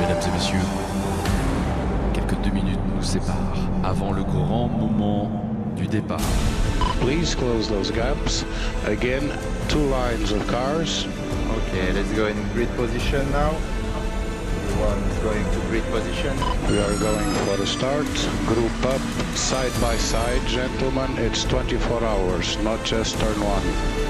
Mesdames et messieurs, quelques 2 minutes nous séparent avant le grand moment du départ. Please close those gaps. Again, 2 lines of cars. Okay, let's go in grid position now. Everyone is going to grid position. We are going for a start. Group up, side by side, gentlemen. It's 24 hours, not just turn 1.